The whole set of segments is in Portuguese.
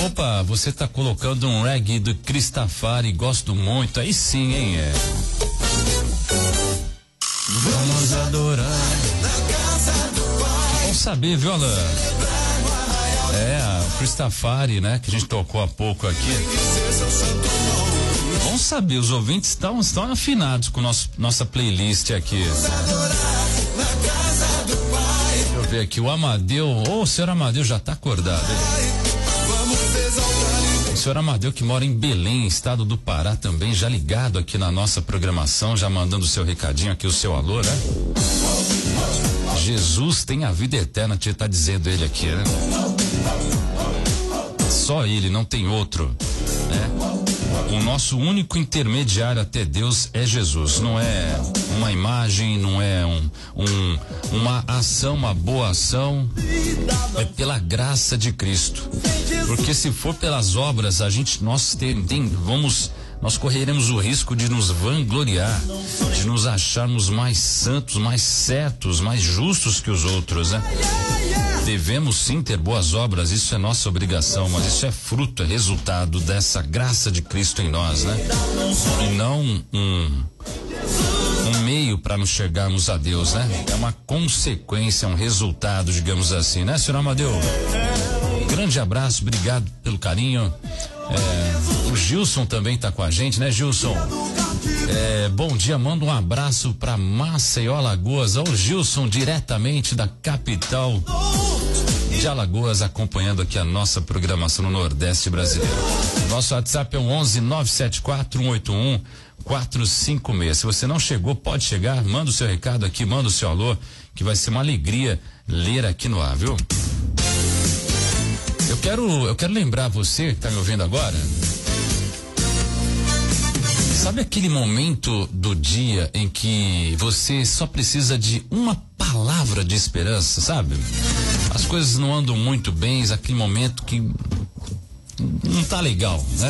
Opa, você tá colocando um reggae do Cristafari, gosto muito, aí sim, hein? Vamos adorar. Vamos saber, viu, Alain? O Cristafari, né? Que a gente tocou há pouco aqui. Vamos saber, os ouvintes estão afinados com nossa playlist aqui. Deixa eu ver aqui, o Amadeu, o senhor Amadeu já tá acordado, hein? O senhor Amadeu, que mora em Belém, estado do Pará, também já ligado aqui na nossa programação, já mandando o seu recadinho aqui, o seu alô, né? Jesus tem a vida eterna, tá dizendo ele aqui, né? Só ele, não tem outro, né? O nosso único intermediário até Deus é Jesus, não é uma imagem, não é uma ação, uma boa ação, é pela graça de Cristo. Porque se for pelas obras, nós correremos o risco de nos vangloriar, de nos acharmos mais santos, mais certos, mais justos que os outros, né? Devemos sim ter boas obras, isso é nossa obrigação, mas isso é fruto, é resultado dessa graça de Cristo em nós, né? E não um meio para nos chegarmos a Deus, né? É uma consequência, um resultado, digamos assim, né, senhor Amadeu? Grande abraço, obrigado pelo carinho. O Gilson também tá com a gente, né, Gilson? Bom dia, manda um abraço pra Maceió, Alagoas. O Gilson, diretamente da capital de Alagoas, acompanhando aqui a nossa programação no Nordeste brasileiro. Nosso WhatsApp é o 11-974-181-456. Se você não chegou, pode chegar, manda o seu recado aqui, manda o seu alô, que vai ser uma alegria ler aqui no ar, viu? Eu quero lembrar você que tá me ouvindo agora. Sabe aquele momento do dia em que você só precisa de uma palavra de esperança, sabe? As coisas não andam muito bem, aquele momento que não tá legal, né?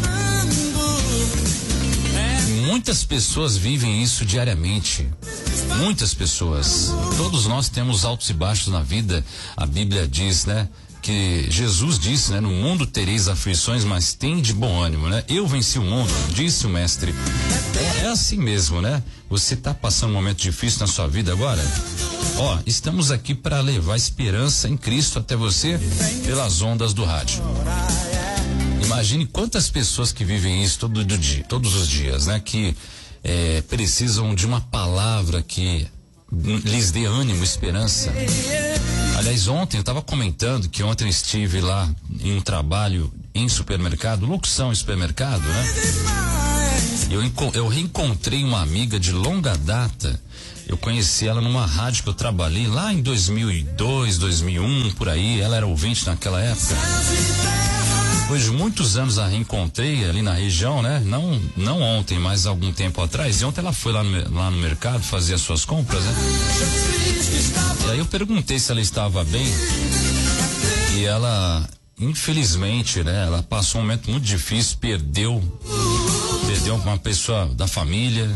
Muitas pessoas vivem isso diariamente. Muitas pessoas. Todos nós temos altos e baixos na vida. A Bíblia diz, né? Que Jesus disse, né? No mundo tereis aflições, mas tem de bom ânimo, né? Eu venci o mundo, disse o mestre. É assim mesmo, né? Você tá passando um momento difícil na sua vida agora? Estamos aqui para levar esperança em Cristo até você pelas ondas do rádio. Imagine quantas pessoas que vivem isso todos os dias, né? Que precisam de uma palavra que lhes dê ânimo, esperança. Aliás, ontem eu estava comentando que ontem eu estive lá em um trabalho em supermercado, locução em supermercado, né? Eu reencontrei uma amiga de longa data. Eu conheci ela numa rádio que eu trabalhei lá em 2002, 2001, por aí. Ela era ouvinte naquela época. Depois de muitos anos a reencontrei ali na região, né? Não ontem, mas algum tempo atrás. E ontem ela foi lá no mercado fazer as suas compras, né? E aí eu perguntei se ela estava bem. E ela, infelizmente, né? Ela passou um momento muito difícil, perdeu uma pessoa da família.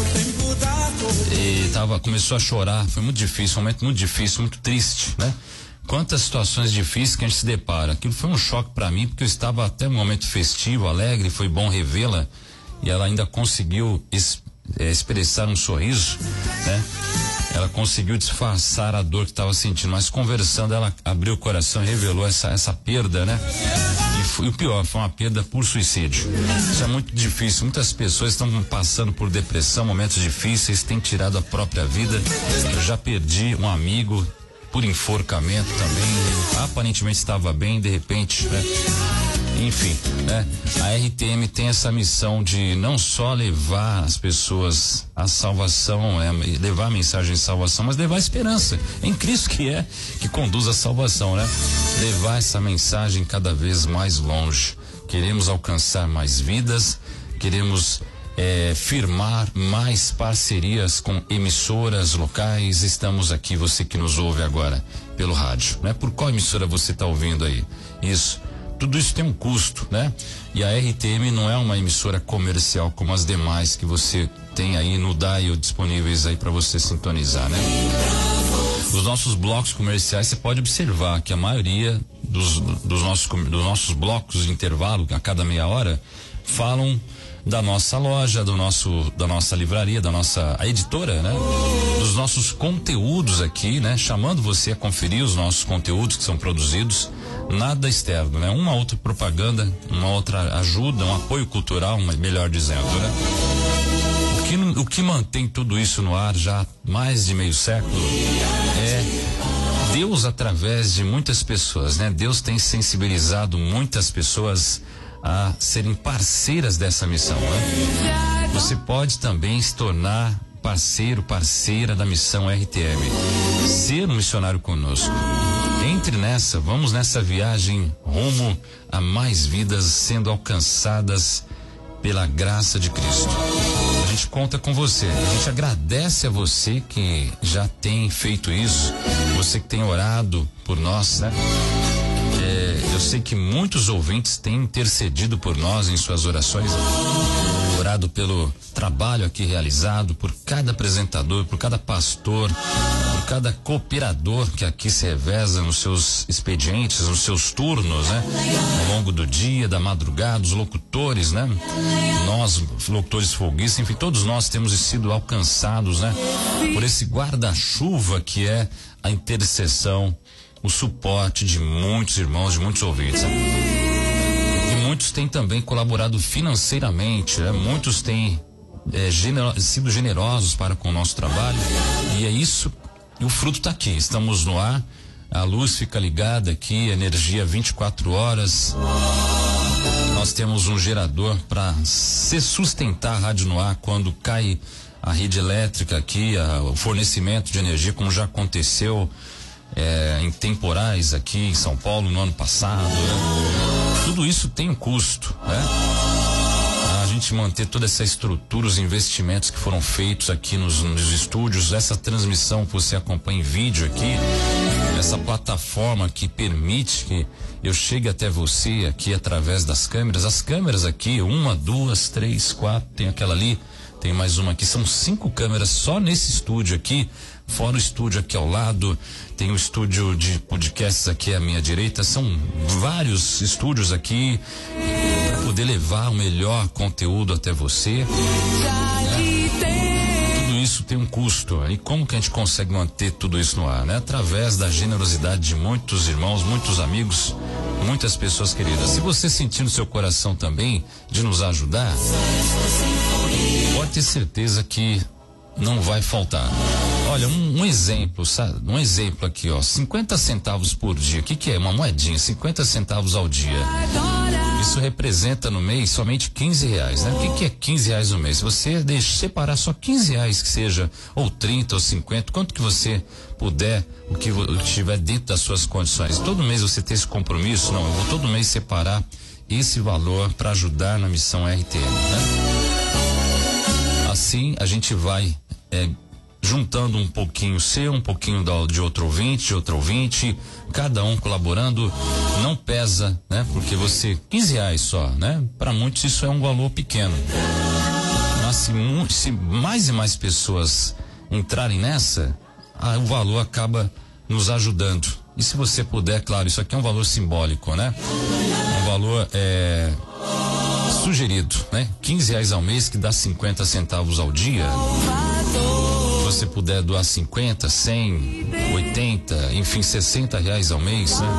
E começou a chorar. Foi muito difícil, um momento muito difícil, muito triste, né? Quantas situações difíceis que a gente se depara. Aquilo foi um choque para mim, porque eu estava até um momento festivo, alegre, foi bom revê-la, e ela ainda conseguiu expressar um sorriso, né? Ela conseguiu disfarçar a dor que estava sentindo, mas conversando ela abriu o coração e revelou essa perda, né? E o pior, foi uma perda por suicídio. Isso é muito difícil, muitas pessoas estão passando por depressão, momentos difíceis, têm tirado a própria vida. Eu já perdi um amigo por enforcamento também, aparentemente estava bem, de repente, né? Enfim, né? A RTM tem essa missão de não só levar as pessoas à salvação, levar a mensagem de salvação, mas levar a esperança em Cristo, que conduz à salvação, né? Levar essa mensagem cada vez mais longe. Queremos alcançar mais vidas, queremos firmar mais parcerias com emissoras locais. Estamos aqui, você que nos ouve agora pelo rádio, né? Por qual emissora você está ouvindo aí? Isso, tudo isso tem um custo, né? E a RTM não é uma emissora comercial como as demais que você tem aí no dial disponíveis aí para você sintonizar, né? Os nossos blocos comerciais, você pode observar que a maioria dos nossos blocos de intervalo, a cada meia hora, falam da nossa loja, da nossa livraria, a editora, né? Dos nossos conteúdos aqui, né? Chamando você a conferir os nossos conteúdos que são produzidos, nada externo, né? Uma outra propaganda, uma outra ajuda, um apoio cultural, melhor dizendo, né? O que mantém tudo isso no ar já há mais de meio século é Deus através de muitas pessoas, né? Deus tem sensibilizado muitas pessoas a serem parceiras dessa missão, né? Você pode também se tornar parceira da missão RTM, ser um missionário conosco. Entre nessa, vamos nessa viagem rumo a mais vidas sendo alcançadas pela graça de Cristo. A gente conta com você, a gente agradece a você que já tem feito isso, você que tem orado por nós, né? Eu sei que muitos ouvintes têm intercedido por nós em suas orações, orado pelo trabalho aqui realizado, por cada apresentador, por cada pastor, por cada cooperador que aqui se reveza nos seus expedientes, nos seus turnos, né? Ao longo do dia, da madrugada, os locutores, né? Nós, locutores folguistas, enfim, todos nós temos sido alcançados, né? Por esse guarda-chuva que é a intercessão, o suporte de muitos irmãos, de muitos ouvintes. E muitos têm também colaborado financeiramente, né? Muitos têm sido generosos para com o nosso trabalho, e é isso, e o fruto está aqui. Estamos no ar, a luz fica ligada aqui, energia 24 horas. Nós temos um gerador para se sustentar a rádio no ar quando cai a rede elétrica aqui, o fornecimento de energia, como já aconteceu em temporais aqui em São Paulo no ano passado, né? Tudo isso tem um custo, né? A gente manter toda essa estrutura, os investimentos que foram feitos aqui nos estúdios, essa transmissão que você acompanha em vídeo aqui, essa plataforma que permite que eu chegue até você aqui através das câmeras. As câmeras aqui, 1, 2, 3, 4, tem aquela ali, tem mais uma aqui, são 5 câmeras só nesse estúdio aqui. Fora o estúdio aqui ao lado, tem o estúdio de podcasts aqui à minha direita, são vários estúdios aqui para poder levar o melhor conteúdo até você, né? Tudo isso tem um custo. E como que a gente consegue manter tudo isso no ar, né? Através da generosidade de muitos irmãos, muitos amigos, muitas pessoas queridas. Se você sentir no seu coração também de nos ajudar, pode ter certeza que não vai faltar. Olha, um exemplo, sabe? Um exemplo aqui, ó, 50 centavos por dia. O que é? Uma moedinha, 50 centavos ao dia. Isso representa no mês somente R$15, né? O que é R$15 no mês? Se você separar só R$15 que seja, ou 30 ou 50, quanto que você puder, o que estiver dentro das suas condições. Todo mês você ter esse compromisso? Não, eu vou todo mês separar esse valor para ajudar na missão RTM, né? Assim a gente vai juntando um pouquinho seu, um pouquinho de outro ouvinte, cada um colaborando, não pesa, né? Porque você, R$15 só, né? Para muitos isso é um valor pequeno. Mas se mais e mais pessoas entrarem nessa, o valor acaba nos ajudando. E se você puder, claro, isso aqui é um valor simbólico, né? Um valor sugerido, né? R$15 ao mês, que dá 50 centavos ao dia. Se você puder doar 50, 100, 80, enfim, R$60 ao mês, né?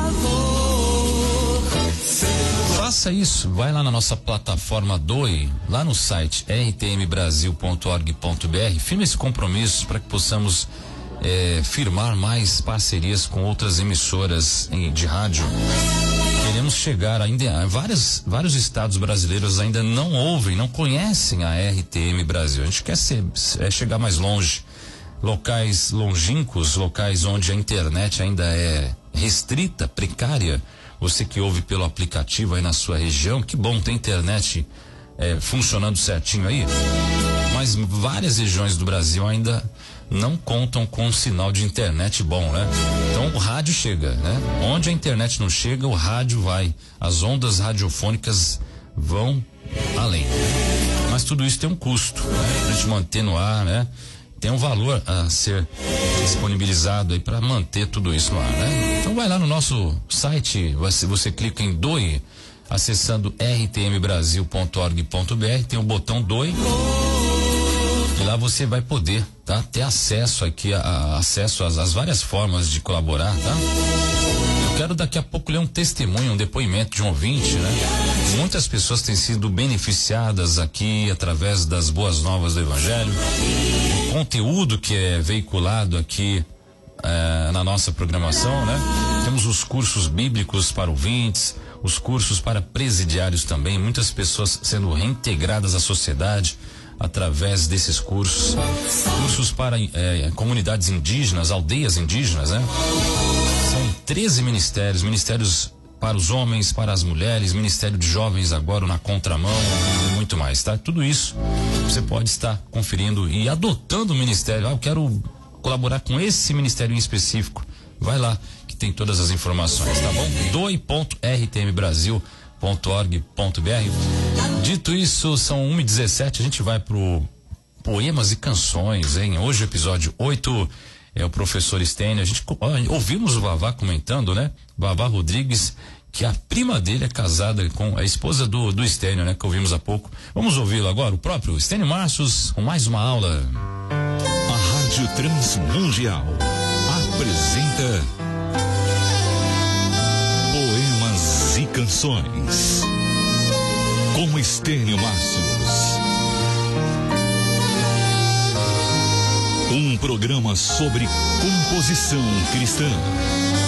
Faça isso, vai lá na nossa plataforma Doe, lá no site rtmbrasil.org.br, firme esse compromisso para que possamos firmar mais parcerias com outras emissoras de rádio. Queremos chegar ainda, vários estados brasileiros ainda não ouvem, não conhecem a RTM Brasil. A gente quer chegar mais longe, locais longínquos, locais onde a internet ainda é restrita, precária. Você que ouve pelo aplicativo aí na sua região, que bom, tem internet funcionando certinho aí. Mas várias regiões do Brasil ainda não contam com um sinal de internet bom, né? Então o rádio chega, né? Onde a internet não chega, o rádio vai. As ondas radiofônicas vão além. Mas tudo isso tem um custo, né? Pra gente manter no ar, né? tem um valor a ser disponibilizado aí para manter tudo isso no ar, né? Então vai lá no nosso site, você clica em Doe, acessando rtmbrasil.org.br, tem o botão Doe. E lá você vai poder, tá? Ter acesso aqui acesso às várias formas de colaborar, tá? Eu quero daqui a pouco ler um testemunho, um depoimento de um ouvinte, né? Muitas pessoas têm sido beneficiadas aqui através das boas novas do Evangelho. O conteúdo que é veiculado aqui na nossa programação, né? Temos os cursos bíblicos para ouvintes, os cursos para presidiários também, muitas pessoas sendo reintegradas à sociedade através desses cursos para comunidades indígenas, aldeias indígenas, né? São 13 ministérios para os homens, para as mulheres, ministério de jovens agora na contramão e muito mais, tá? Tudo isso você pode estar conferindo e adotando o ministério. Eu quero colaborar com esse ministério em específico. Vai lá que tem todas as informações, tá bom? doe.rtmbrasil.org.br. Dito isso, são 1h17, a gente vai pro Poemas e Canções, hein? Hoje o episódio 8 é o professor Stênio. A gente ouvimos o Vavá comentando, né? Vavá Rodrigues, que a prima dele é casada com a esposa do Stênio, né? Que ouvimos há pouco. Vamos ouvi-lo agora, o próprio Stênio Marços, com mais uma aula. A Rádio Transmundial apresenta Poemas e Canções com Stênio Marços. Um programa sobre composição cristã.